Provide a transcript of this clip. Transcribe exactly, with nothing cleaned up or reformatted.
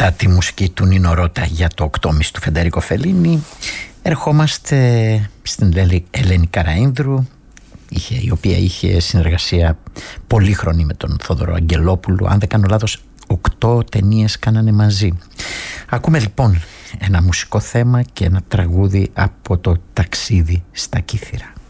Μετά τη μουσική του Νίνο Ρώτα για το οκτώμις του Φεντερίκο Φελίνι, ερχόμαστε στην Ελένη Καραΐνδρου, είχε, η οποία είχε συνεργασία πολύχρονη με τον Θόδωρο Αγγελόπουλο. Αν δεν κάνω λάθος, οκτώ ταινίες κάνανε μαζί. Ακούμε λοιπόν ένα μουσικό θέμα και ένα τραγούδι από το Ταξίδι στα Κύθυρα.